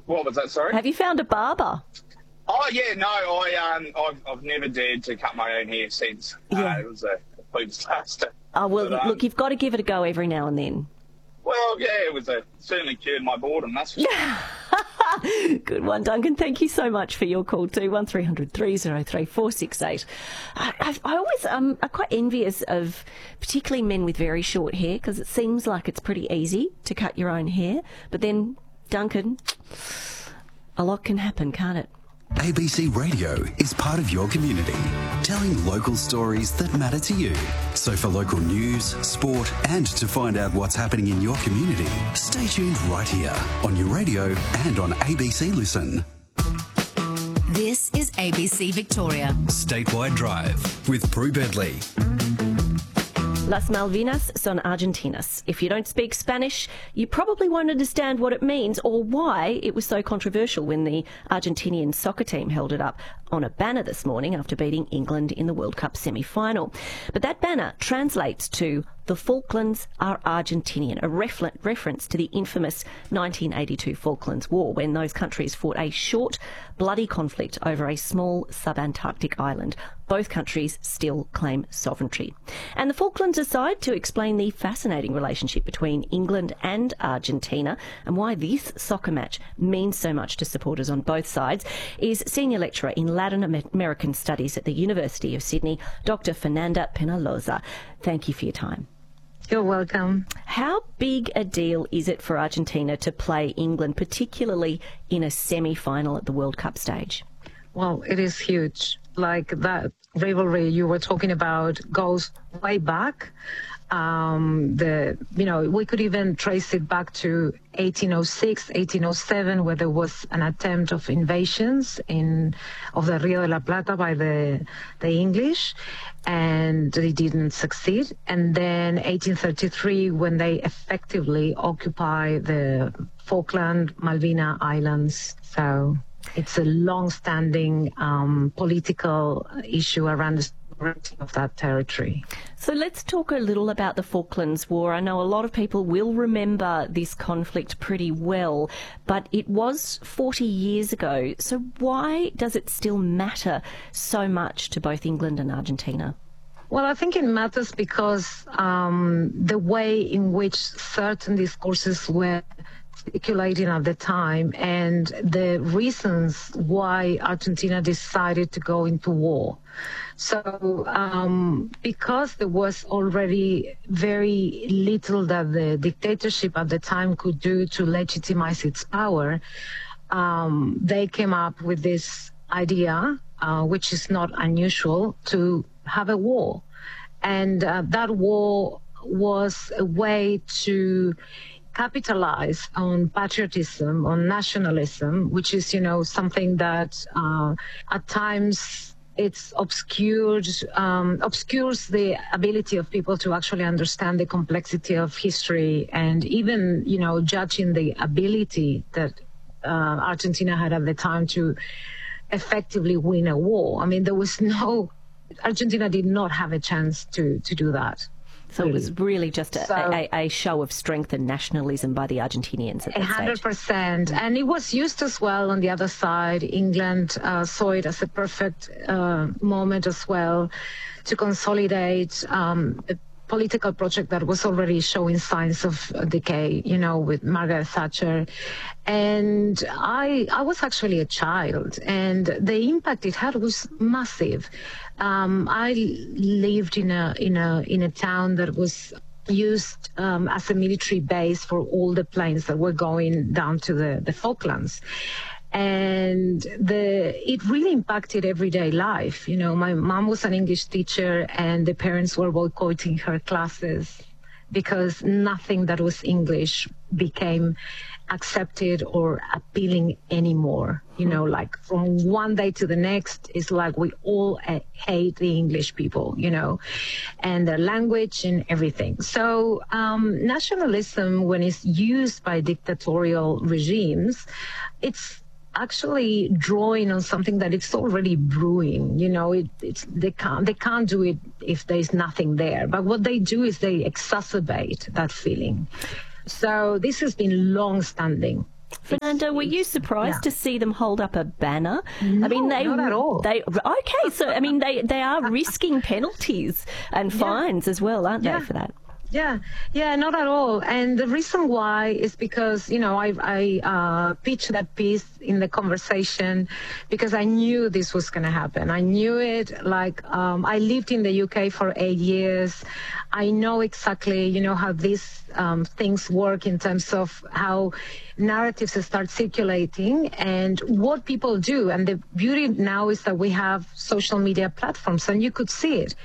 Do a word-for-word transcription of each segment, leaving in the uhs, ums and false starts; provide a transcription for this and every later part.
What was that, sorry? Have you found a barber? Oh, yeah, no, I, um, I've, I've never dared to cut my own hair since. Yeah. Uh, it was a complete disaster. Oh, well, But, um, look, you've got to give it a go every now and then. Well, yeah, it was a, certainly cured my boredom, that's for sure. Good one, Duncan. Thank you so much for your call too. one three hundred three oh three four six eight. I, I, I always um, I'm quite envious of particularly men with very short hair because it seems like it's pretty easy to cut your own hair. But then, Duncan, a lot can happen, can't it? A B C Radio is part of your community, telling local stories that matter to you. So for local news, sport, and to find out what's happening in your community, stay tuned right here on your radio and on A B C Listen. This is A B C Victoria. Statewide Drive with Prue Bedley. Las Malvinas son Argentinas. If you don't speak Spanish, you probably won't understand what it means or why it was so controversial when the Argentinian soccer team held it up on a banner this morning after beating England in the World Cup semi-final. But that banner translates to "The Falklands are Argentinian," a refer- reference to the infamous nineteen eighty-two Falklands War, when those countries fought a short, bloody conflict over a small subantarctic island. Both countries still claim sovereignty. And the Falklands aside, to explain the fascinating relationship between England and Argentina and why this soccer match means so much to supporters on both sides, is Senior Lecturer in Latin American Studies at the University of Sydney, Doctor Fernanda Penaloza. Thank you for your time. You're welcome. How big a deal is it for Argentina to play England, particularly in a semi-final at the World Cup stage? Well, it is huge. Like, that rivalry you were talking about goes way back. Um, the you know, we could even trace it back to eighteen oh six, eighteen oh seven, where there was an attempt of invasions in of the Rio de la Plata by the the English, and they didn't succeed. And then eighteen thirty-three, when they effectively occupy the Falkland, Malvina Islands. So it's a long-standing um, political issue around the of that territory. So let's talk a little about the Falklands War. I know a lot of people will remember this conflict pretty well, but it was forty years ago. So why does it still matter so much to both England and Argentina? Well, I think it matters because um, the way in which certain discourses were circulating at the time and the reasons why Argentina decided to go into war. So um, because there was already very little that the dictatorship at the time could do to legitimize its power, um, they came up with this idea, uh, which is not unusual, to have a war. And uh, that war was a way to capitalize on patriotism, on nationalism, which is, you know, something that uh, at times it's obscured, um, obscures the ability of people to actually understand the complexity of history and even, you know, judging the ability that uh, Argentina had at the time to effectively win a war. I mean, there was no, Argentina did not have a chance to, to do that. So it was really just a, So, a, a show of strength and nationalism by the Argentinians at that A hundred stage. percent, and it was used as well on the other side. England uh, saw it as a perfect uh, moment as well to consolidate um, a political project that was already showing signs of decay, you know, with Margaret Thatcher. And I, I was actually a child, and the impact it had was massive. Um, I lived in a in a in a town that was used um, as a military base for all the planes that were going down to the, the Falklands. And the it really impacted everyday life. You know, my mom was an English teacher, and the parents were boycotting her classes because nothing that was English became accepted or appealing anymore. You know, like from one day to the next, it's like we all uh, hate the English people, you know, and their language and everything. So um, nationalism, when it's used by dictatorial regimes, it's actually drawing on something that it's already brewing. You know, it, it's they can't they can't do it if there's nothing there. But what they do is they exacerbate that feeling. So this has been long-standing. Fernanda, were you surprised yeah. to see them hold up a banner? No, I mean, they not at all. They okay, so I mean, they they are risking penalties and fines yeah. as well, aren't yeah. they, for that? Yeah, yeah, not at all. And the reason why is because, you know, I, I uh, pitched that piece in the conversation because I knew this was going to happen. I knew it. Like, um, I lived in the U K for eight years. I know exactly, you know, how these um, things work in terms of how narratives start circulating and what people do. And the beauty now is that we have social media platforms, and you could see it.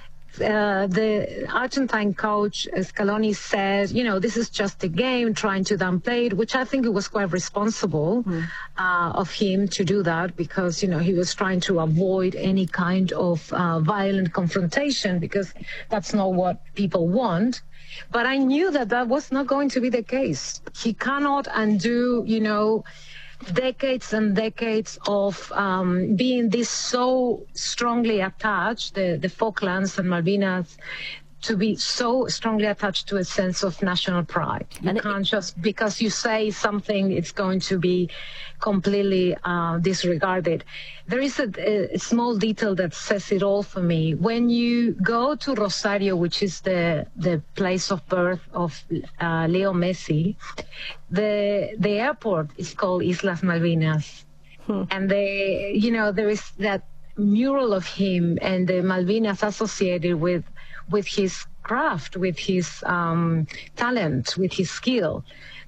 Uh, the Argentine coach Scaloni said, you know, this is just a game, trying to downplay it, which I think it was quite responsible mm. uh, of him to do that, because, you know, he was trying to avoid any kind of uh, violent confrontation, because that's not what people want. But I knew that that was not going to be the case. He cannot undo, you know, decades and decades of um, being this so strongly attached, the, the Falklands and Malvinas, to be so strongly attached to a sense of national pride. You and can't it, just, because you say something, it's going to be completely uh, disregarded. There is a, a small detail that says it all for me. When you go to Rosario, which is the, the place of birth of uh, Leo Messi, the, the airport is called Islas Malvinas. Hmm. And they, you know, there is that mural of him and the Malvinas associated with with his craft, with his um, talent, with his skill.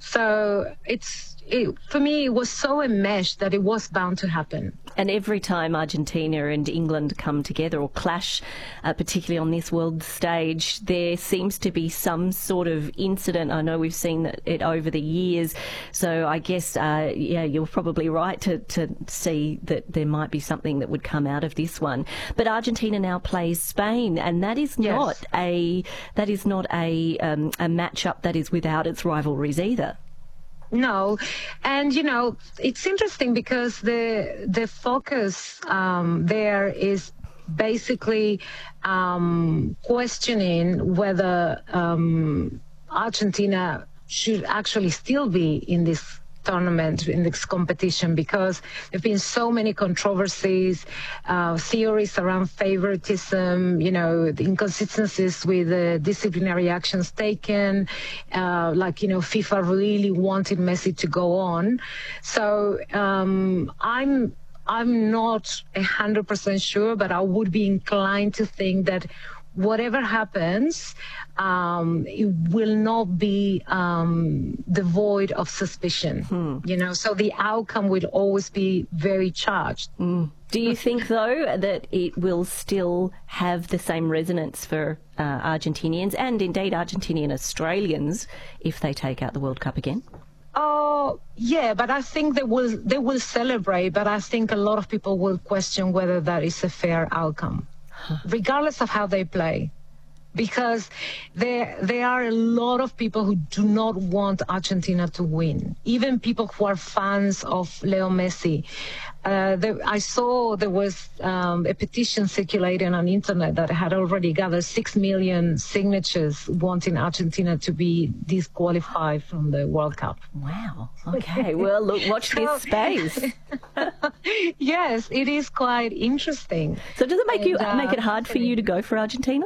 So it's, it, for me, it was so enmeshed that it was bound to happen. And every time Argentina and England come together or clash, uh, particularly on this world stage, there seems to be some sort of incident. I know we've seen it, it over the years. So I guess, uh, yeah, you're probably right to, to see that there might be something that would come out of this one. But Argentina now plays Spain, and that is Yes. not a that is not a um, a matchup that is without its rivalries either. No, and you know, it's interesting because the the focus um, there is basically um, questioning whether um, Argentina should actually still be in this tournament, in this competition, because there have been so many controversies, uh, theories around favoritism, you know, the inconsistencies with the disciplinary actions taken, uh, like, you know, FIFA really wanted Messi to go on. So um, I'm I'm not one hundred percent sure, but I would be inclined to think that whatever happens, um, it will not be um, devoid of suspicion, hmm. you know, so the outcome will always be very charged. Mm. Do you think, though, that it will still have the same resonance for uh, Argentinians and indeed Argentinian Australians if they take out the World Cup again? Oh, yeah, but I think they will, they will celebrate, but I think a lot of people will question whether that is a fair outcome, regardless of how they play, because there there are a lot of people who do not want Argentina to win, even people who are fans of Leo Messi. Uh, there, I saw there was um, a petition circulating on the internet that had already gathered six million signatures wanting Argentina to be disqualified from the World Cup. Wow. Okay. Well, look, watch this space. Yes, it is quite interesting. So does it make and, you uh, make it hard for you to go for Argentina?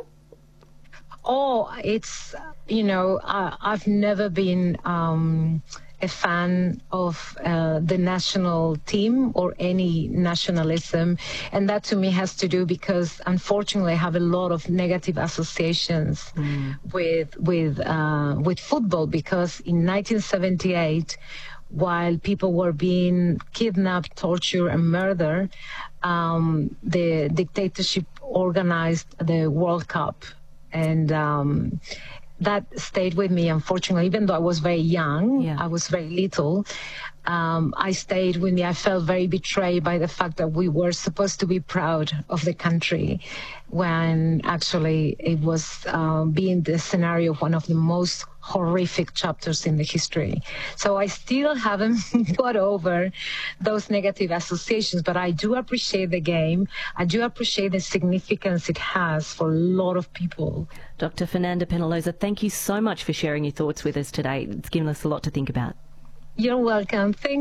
Oh, it's, you know, I, I've never been um, a fan of uh, the national team or any nationalism. And that to me has to do because, unfortunately, I have a lot of negative associations mm. with with uh, with football, because in nineteen seventy-eight, while people were being kidnapped, tortured, and murdered, um, the dictatorship organized the World Cup. And um, that stayed with me, unfortunately, even though I was very young, yeah. I was very little. Um, I stayed with me. I felt very betrayed by the fact that we were supposed to be proud of the country when actually it was uh, being the scenario of one of the most horrific chapters in the history. So I still haven't got over those negative associations, but I do appreciate the game. I do appreciate the significance it has for a lot of people. Doctor Fernanda Penaloza, thank you so much for sharing your thoughts with us today. It's given us a lot to think about. You're welcome. Thank